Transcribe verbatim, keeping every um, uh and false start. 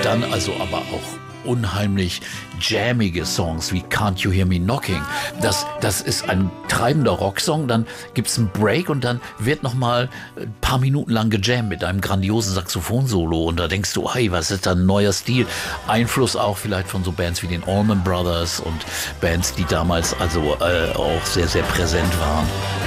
Dann also aber auch unheimlich jammige Songs wie Can't You Hear Me Knocking. Das, das ist ein treibender Rocksong, dann gibt's einen Break und dann wird nochmal ein paar Minuten lang gejammt mit einem grandiosen Saxophon-Solo und da denkst du, hey, was ist da ein neuer Stil? Einfluss auch vielleicht von so Bands wie den Allman Brothers und Bands, die damals also äh, auch sehr, sehr präsent waren.